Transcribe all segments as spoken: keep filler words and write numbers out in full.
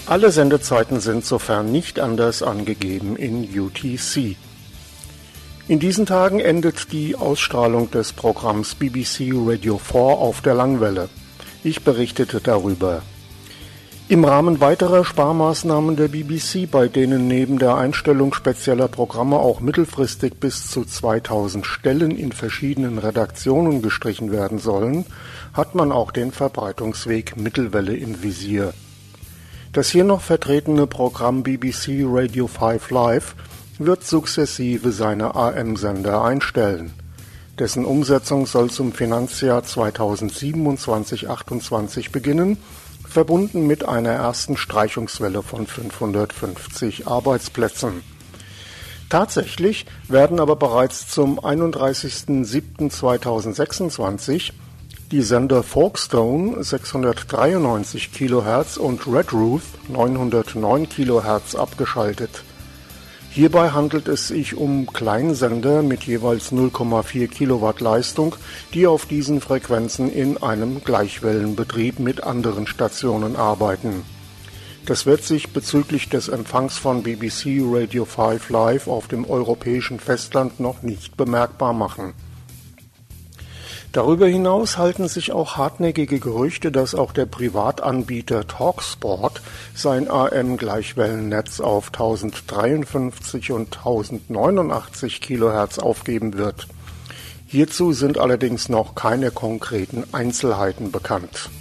Alle Sendezeiten sind sofern nicht anders angegeben in U T C. In diesen Tagen endet die Ausstrahlung des Programms B B C Radio vier auf der Langwelle. Ich berichtete darüber. Im Rahmen weiterer Sparmaßnahmen der B B C, bei denen neben der Einstellung spezieller Programme auch mittelfristig bis zu zweitausend Stellen in verschiedenen Redaktionen gestrichen werden sollen, hat man auch den Verbreitungsweg Mittelwelle im Visier. Das hier noch vertretene Programm B B C Radio fünf Live wird sukzessive seine A M-Sender einstellen. Dessen Umsetzung soll zum Finanzjahr zweitausendsiebenundzwanzig achtundzwanzig beginnen, verbunden mit einer ersten Streichungswelle von fünfhundertfünfzig Arbeitsplätzen. Tatsächlich werden aber bereits zum einunddreißigsten siebten zweitausendsechsundzwanzig die Sender Folkestone sechshundertdreiundneunzig Kilohertz und Redruth neunhundertneun Kilohertz abgeschaltet. Hierbei handelt es sich um Kleinsender mit jeweils null Komma vier Kilowatt Leistung, die auf diesen Frequenzen in einem Gleichwellenbetrieb mit anderen Stationen arbeiten. Das wird sich bezüglich des Empfangs von B B C Radio fünf Live auf dem europäischen Festland noch nicht bemerkbar machen. Darüber hinaus halten sich auch hartnäckige Gerüchte, dass auch der Privatanbieter Talksport sein A M-Gleichwellennetz auf tausenddreiundfünfzig und tausendneunundachtzig Kilohertz aufgeben wird. Hierzu sind allerdings noch keine konkreten Einzelheiten bekannt.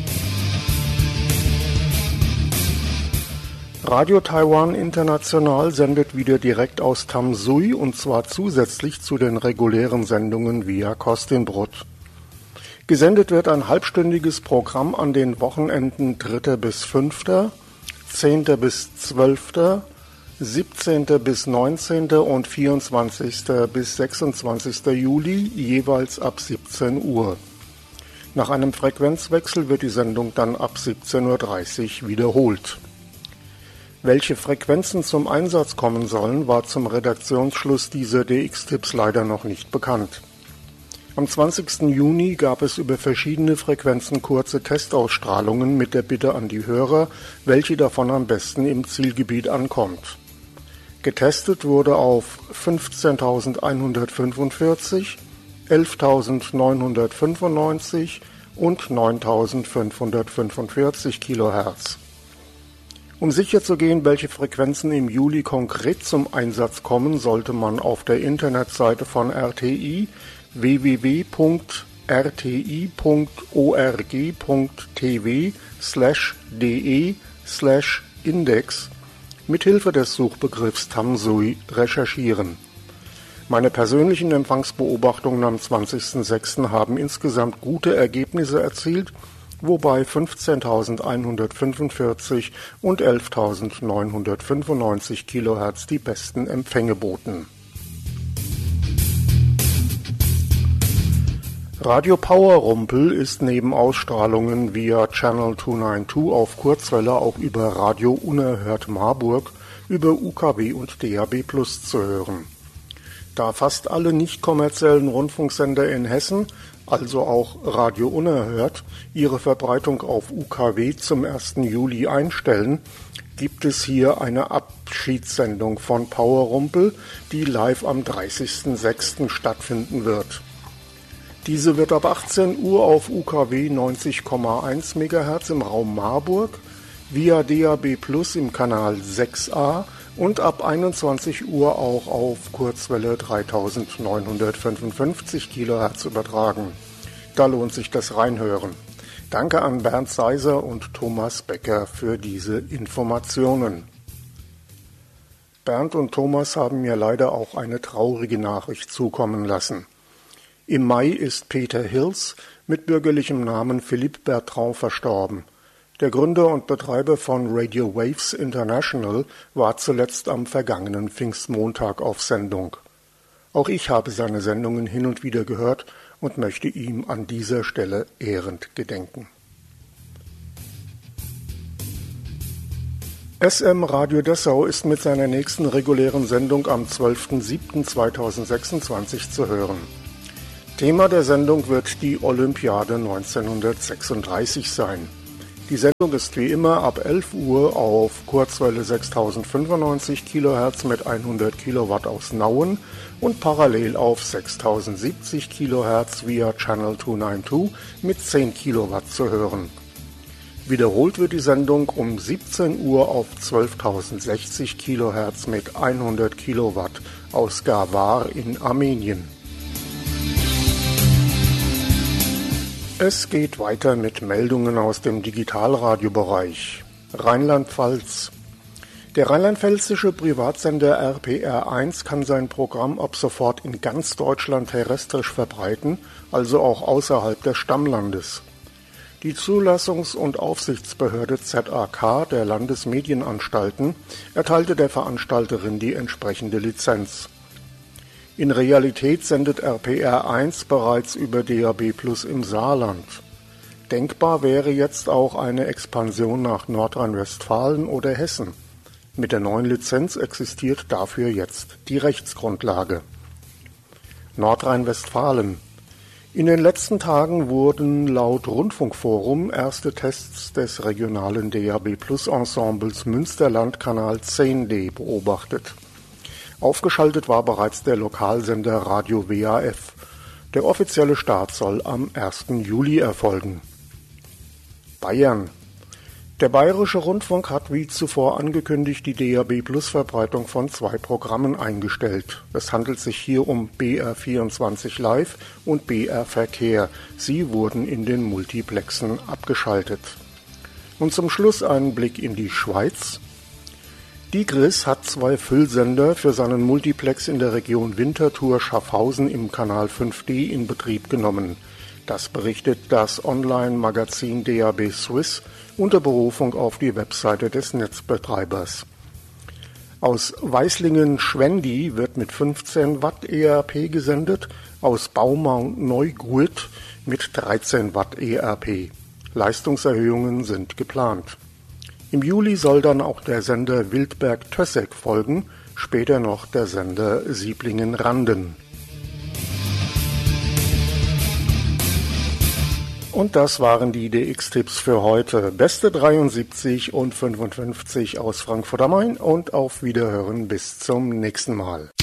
Radio Taiwan International sendet wieder direkt aus Tam Sui und zwar zusätzlich zu den regulären Sendungen via Kostinbrod. Gesendet wird ein halbstündiges Programm an den Wochenenden dritter bis fünfter, zehnter bis zwölfter, siebzehnter bis neunzehnter und vierundzwanzigster bis sechsundzwanzigster Juli jeweils ab siebzehn Uhr. Nach einem Frequenzwechsel wird die Sendung dann ab siebzehn Uhr dreißig wiederholt. Welche Frequenzen zum Einsatz kommen sollen, war zum Redaktionsschluss dieser D X-Tipps leider noch nicht bekannt. Am zwanzigsten Juni gab es über verschiedene Frequenzen kurze Testausstrahlungen mit der Bitte an die Hörer, welche davon am besten im Zielgebiet ankommt. Getestet wurde auf fünfzehntausendeinhundertfünfundvierzig, elftausendneunhundertfünfundneunzig und neuntausendfünfhundertfünfundvierzig Kilohertz. Um sicherzugehen, welche Frequenzen im Juli konkret zum Einsatz kommen, sollte man auf der Internetseite von R T I w w w punkt r t i punkt org punkt t v slash de slash index mithilfe des Suchbegriffs Tam Sui recherchieren. Meine persönlichen Empfangsbeobachtungen am zwanzigsten sechsten haben insgesamt gute Ergebnisse erzielt, wobei fünfzehntausendeinhundertfünfundvierzig und elftausendneunhundertfünfundneunzig Kilohertz die besten Empfänge boten. Radio Powerrumpel ist neben Ausstrahlungen via Channel zweihunderzweiundneunzig auf Kurzwelle auch über Radio Unerhört Marburg, über U K W und D A B Plus zu hören. Da fast alle nicht kommerziellen Rundfunksender in Hessen, also auch Radio Unerhört, ihre Verbreitung auf U K W zum ersten Juli einstellen, gibt es hier eine Abschiedssendung von Powerrumpel, die live am dreißigsten sechsten stattfinden wird. Diese wird ab achtzehn Uhr auf U K W neunzig Komma eins Megahertz im Raum Marburg, via D A B Plus im Kanal sechs a und ab einundzwanzig Uhr auch auf Kurzwelle dreitausendneunhundertfünfundfünfzig Kilohertz übertragen. Da lohnt sich das Reinhören. Danke an Bernd Seiser und Thomas Becker für diese Informationen. Bernd und Thomas haben mir leider auch eine traurige Nachricht zukommen lassen. Im Mai ist Peter Hills mit bürgerlichem Namen Philippe Bertrand verstorben. Der Gründer und Betreiber von Radio Waves International war zuletzt am vergangenen Pfingstmontag auf Sendung. Auch ich habe seine Sendungen hin und wieder gehört und möchte ihm an dieser Stelle ehrend gedenken. S M Radio Dessau ist mit seiner nächsten regulären Sendung am zwölften siebten zweitausendsechsundzwanzig zu hören. Thema der Sendung wird die Olympiade neunzehnhundertsechsunddreißig sein. Die Sendung ist wie immer ab elf Uhr auf Kurzwelle sechstausendfünfundneunzig Kilohertz mit hundert Kilowatt aus Nauen und parallel auf sechstausendsiebzig Kilohertz via Channel zweihunderzweiundneunzig mit zehn Kilowatt zu hören. Wiederholt wird die Sendung um siebzehn Uhr auf zwölftausendsechzig Kilohertz mit hundert Kilowatt aus Gawar in Armenien. Es geht weiter mit Meldungen aus dem Digitalradiobereich. Rheinland-Pfalz. Der rheinland-pfälzische Privatsender R P R eins kann sein Programm ab sofort in ganz Deutschland terrestrisch verbreiten, also auch außerhalb des Stammlandes. Die Zulassungs- und Aufsichtsbehörde Z A K der Landesmedienanstalten erteilte der Veranstalterin die entsprechende Lizenz. In Realität sendet R P R eins bereits über D A B Plus im Saarland. Denkbar wäre jetzt auch eine Expansion nach Nordrhein-Westfalen oder Hessen. Mit der neuen Lizenz existiert dafür jetzt die Rechtsgrundlage. Nordrhein-Westfalen. In den letzten Tagen wurden laut Rundfunkforum erste Tests des regionalen D A B Plus Ensembles Münsterland-Kanal zehn D beobachtet. Aufgeschaltet war bereits der Lokalsender Radio W A F. Der offizielle Start soll am ersten Juli erfolgen. Bayern. Der Bayerische Rundfunk hat wie zuvor angekündigt die D A B Plus Verbreitung von zwei Programmen eingestellt. Es handelt sich hier um B R vierundzwanzig Live und B R Verkehr. Sie wurden in den Multiplexen abgeschaltet. Und zum Schluss ein Blick in die Schweiz. Digris hat zwei Füllsender für seinen Multiplex in der Region Winterthur Schaffhausen im Kanal fünf D in Betrieb genommen. Das berichtet das Online-Magazin D A B Swiss unter Berufung auf die Webseite des Netzbetreibers. Aus Weislingen-Schwendi wird mit fünfzehn Watt E R P gesendet, aus Baumau-Neugurt mit dreizehn Watt E R P. Leistungserhöhungen sind geplant. Im Juli soll dann auch der Sender Wildberg-Tössek folgen, später noch der Sender Sieblingen-Randen. Und das waren die D X-Tipps für heute. Beste dreiundsiebzig und fünfundfünfzig aus Frankfurt am Main und auf Wiederhören bis zum nächsten Mal.